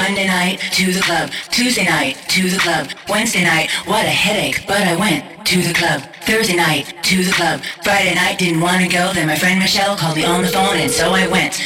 Monday night, to the club. Tuesday night, to the club. Wednesday night, what a headache, but I went to the club. Thursday night, to the club. Friday night, didn't want to go, then my friend Michelle called me on the phone, and so I went